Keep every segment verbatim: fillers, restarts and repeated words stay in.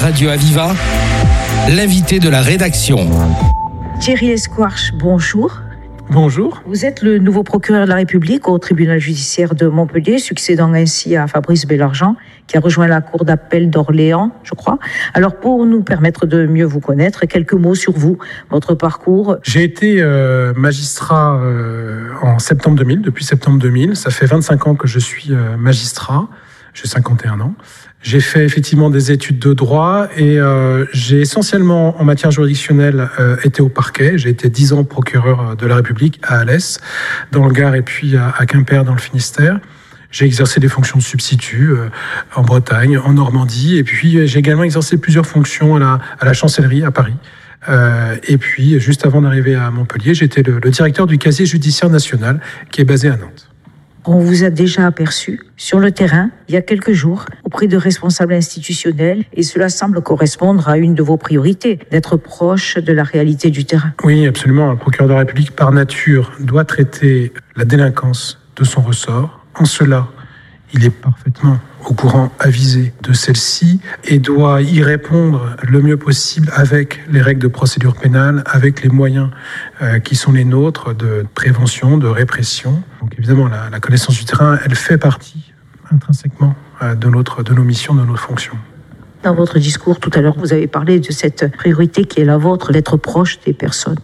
Radio Aviva, l'invité de la rédaction. Thierry Esquarche, bonjour. Bonjour. Vous êtes le nouveau procureur de la République au tribunal judiciaire de Montpellier, succédant ainsi à Fabrice Belargent, qui a rejoint la cour d'appel d'Orléans, je crois. Alors, pour nous permettre de mieux vous connaître, quelques mots sur vous, votre parcours. J'ai été euh, magistrat euh, en septembre deux mille, depuis septembre deux mille. Ça fait vingt-cinq ans que je suis euh, magistrat. J'ai cinquante et un ans. J'ai fait effectivement des études de droit et euh, j'ai essentiellement, en matière juridictionnelle, euh, été au parquet. J'ai été dix ans procureur de la République à Alès, dans le Gard, et puis à, à Quimper, dans le Finistère. J'ai exercé des fonctions de substitut euh, en Bretagne, en Normandie, et puis j'ai également exercé plusieurs fonctions à la, à la chancellerie à Paris. Euh, et puis, juste avant d'arriver à Montpellier, j'étais le, le directeur du casier judiciaire national, qui est basé à Nantes. On vous a déjà aperçu sur le terrain, il y a quelques jours, auprès de responsables institutionnels, et cela semble correspondre à une de vos priorités, d'être proche de la réalité du terrain. Oui, absolument. Le procureur de la République, par nature, doit traiter la délinquance de son ressort. En cela, il est parfaitement au courant, avisé de celle-ci, et doit y répondre le mieux possible avec les règles de procédure pénale, avec les moyens euh, qui sont les nôtres de prévention, de répression. Donc évidemment, la, la connaissance du terrain, elle fait partie intrinsèquement euh, de, notre, de nos missions, de nos fonctions. Dans votre discours tout à l'heure, vous avez parlé de cette priorité qui est la vôtre, d'être proche des personnes.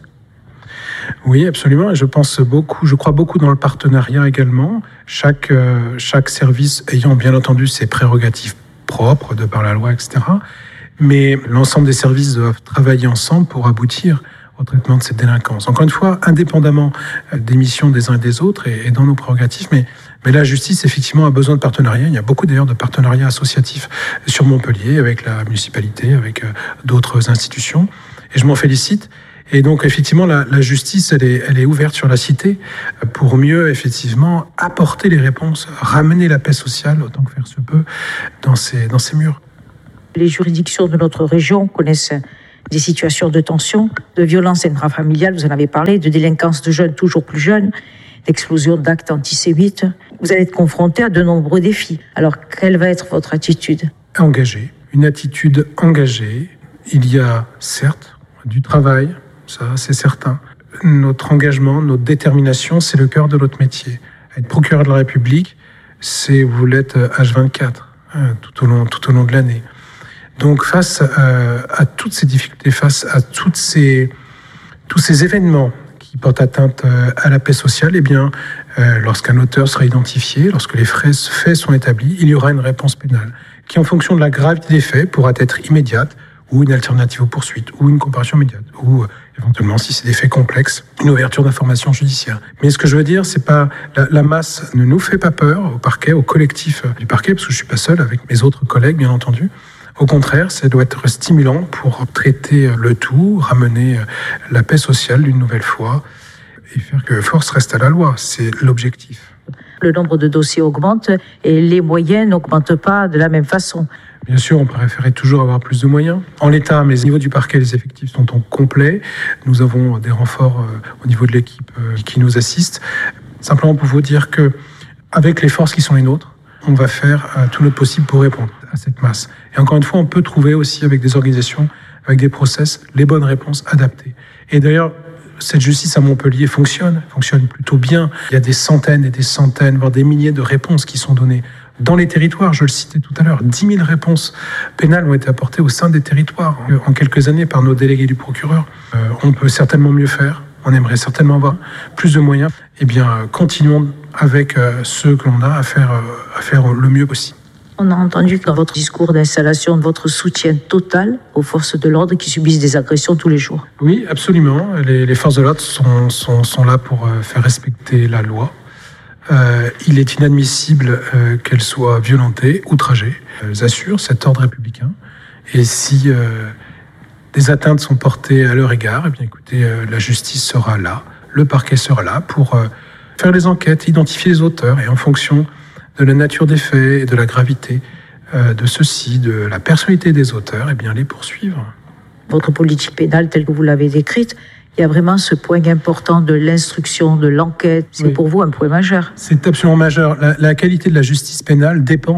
Oui, absolument. Et je pense beaucoup, je crois beaucoup dans le partenariat également. Chaque, euh, chaque service ayant bien entendu ses prérogatives propres de par la loi, et cetera. Mais l'ensemble des services doivent travailler ensemble pour aboutir au traitement de cette délinquance. Encore une fois, indépendamment des missions des uns et des autres et, et dans nos prérogatives, mais, mais la justice, effectivement, a besoin de partenariat. Il y a beaucoup d'ailleurs de partenariats associatifs sur Montpellier avec la municipalité, avec euh, d'autres institutions. Et je m'en félicite. Et donc, effectivement, la, la justice, elle est, elle est ouverte sur la cité pour mieux, effectivement, apporter les réponses, ramener la paix sociale, autant que faire se peut, dans ces, dans ces murs. Les juridictions de notre région connaissent des situations de tension, de violence intrafamiliale, vous en avez parlé, de délinquance de jeunes toujours plus jeunes, d'explosion d'actes antisémites. Vous allez être confronté à de nombreux défis. Alors, quelle va être votre attitude ? Engagée, une attitude engagée. Il y a, certes, du travail, ça c'est certain. Notre engagement, notre détermination, c'est le cœur de notre métier. Être procureur de la République, c'est vous l'êtes H vingt-quatre, hein, tout au long, tout au long de l'année. Donc face à, à toutes ces difficultés, face à toutes ces, tous ces événements qui portent atteinte à la paix sociale, eh bien, euh, lorsqu'un auteur sera identifié, lorsque les faits sont établis, il y aura une réponse pénale qui, en fonction de la gravité des faits, pourra être immédiate, ou une alternative aux poursuites, ou une comparution immédiate, ou euh, éventuellement, si c'est des faits complexes, une ouverture d'informations judiciaires. Mais ce que je veux dire, c'est pas la, la masse ne nous fait pas peur au parquet, au collectif du parquet, parce que je suis pas seul avec mes autres collègues, bien entendu. Au contraire, ça doit être stimulant pour traiter le tout, ramener la paix sociale d'une nouvelle fois et faire que force reste à la loi. C'est l'objectif. Le nombre de dossiers augmente et les moyens n'augmentent pas de la même façon. Bien sûr, on préférait toujours avoir plus de moyens. En l'état, mais au niveau du parquet, les effectifs sont au complet. Nous avons des renforts euh, au niveau de l'équipe euh, qui nous assiste. Simplement pour vous dire que, avec les forces qui sont les nôtres, on va faire euh, tout notre possible pour répondre à cette masse. Et encore une fois, on peut trouver aussi avec des organisations, avec des process, les bonnes réponses adaptées. Et d'ailleurs, cette justice à Montpellier fonctionne, fonctionne plutôt bien. Il y a des centaines et des centaines, voire des milliers de réponses qui sont données dans les territoires. Je le citais tout à l'heure, dix mille réponses pénales ont été apportées au sein des territoires en quelques années par nos délégués du procureur. Euh, on peut certainement mieux faire, on aimerait certainement avoir plus de moyens. Eh bien, continuons avec euh, ceux que l'on a à faire, euh, à faire le mieux possible. On a entendu dans votre discours d'installation votre soutien total aux forces de l'ordre qui subissent des agressions tous les jours. Oui, absolument. Les, les forces de l'ordre sont, sont, sont là pour euh, faire respecter la loi. Euh, il est inadmissible euh, qu'elles soient violentées, outragées. Elles assurent cet ordre républicain. Et si euh, des atteintes sont portées à leur égard, eh bien, écoutez, euh, la justice sera là, le parquet sera là pour euh, faire les enquêtes, identifier les auteurs et en fonction de la nature des faits et de la gravité euh, de ceux-ci, de la personnalité des auteurs, eh bien, les poursuivre. Votre politique pénale telle que vous l'avez décrite, il y a vraiment ce point important de l'instruction, de l'enquête. C'est oui. Pour vous un point majeur. C'est absolument majeur. La, la qualité de la justice pénale dépend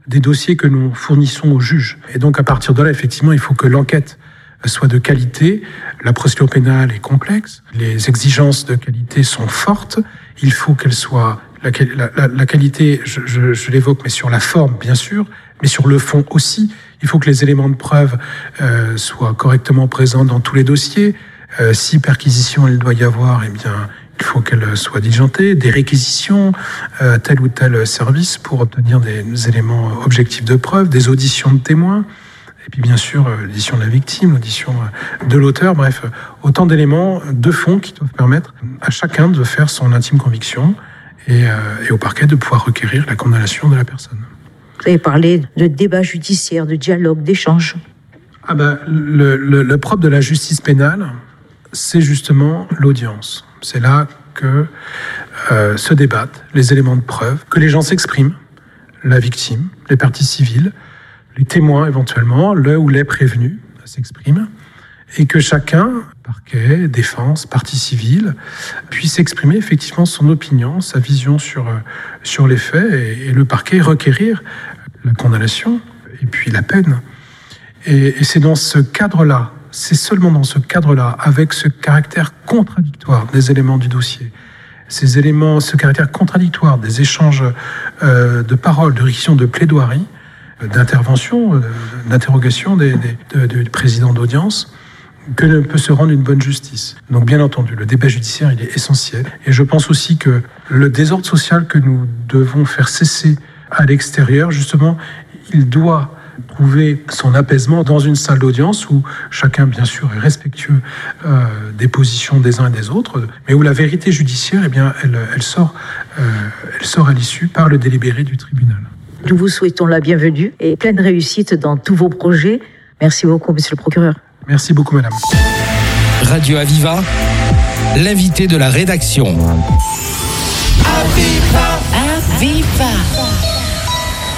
des dossiers que nous fournissons aux juges. Et donc, à partir de là, effectivement, il faut que l'enquête soit de qualité. La procédure pénale est complexe. Les exigences de qualité sont fortes. Il faut qu'elle soit... La, la, la qualité, je, je, je l'évoque, mais sur la forme, bien sûr, mais sur le fond aussi. Il faut que les éléments de preuve euh, soient correctement présents dans tous les dossiers. Euh, si perquisition il doit y avoir, eh bien, il faut qu'elle soit diligentée. Des réquisitions, euh, tel ou tel service pour obtenir des éléments objectifs de preuve, des auditions de témoins. Et puis bien sûr, l'audition de la victime, l'audition de l'auteur, bref, autant d'éléments de fond qui doivent permettre à chacun de faire son intime conviction et, euh, et au parquet de pouvoir requérir la condamnation de la personne. Vous avez parlé de débat judiciaire, de dialogue, d'échange. Ah ben, le, le, le propre de la justice pénale, c'est justement l'audience. C'est là que euh, se débattent les éléments de preuve, que les gens s'expriment, la victime, les parties civiles, les témoins éventuellement, le ou les prévenus s'expriment, et que chacun, parquet, défense, partie civile, puisse exprimer effectivement son opinion, sa vision sur, sur les faits, et, et le parquet requérir la condamnation et puis la peine. Et, et c'est dans ce cadre-là, c'est seulement dans ce cadre-là, avec ce caractère contradictoire des éléments du dossier, ces éléments, ce caractère contradictoire des échanges euh, de paroles, de réquisitions, de plaidoiries, d'intervention, d'interrogation des, des, de, du président d'audience, que ne peut se rendre une bonne justice. Donc bien entendu, le débat judiciaire, il est essentiel. Et je pense aussi que le désordre social que nous devons faire cesser à l'extérieur, justement, il doit trouver son apaisement dans une salle d'audience où chacun, bien sûr, est respectueux euh, des positions des uns et des autres, mais où la vérité judiciaire, eh bien, elle, elle, sort, euh, elle sort à l'issue par le délibéré du tribunal. Nous vous souhaitons la bienvenue et pleine réussite dans tous vos projets. Merci beaucoup, monsieur le procureur. Merci beaucoup, madame. Radio Aviva, l'invité de la rédaction.